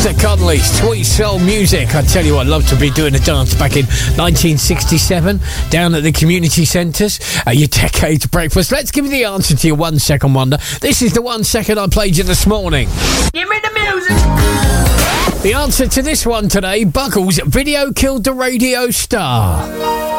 Arthur Conley, Sweet Soul Music. I tell you what, I'd love to be doing a dance back in 1967 down at the community centres. Your Decades Breakfast. Let's give you the answer to your 1 second wonder. This is the 1 second I played you this morning. Give me the music. The answer to this one today, Buggles, video killed the radio star.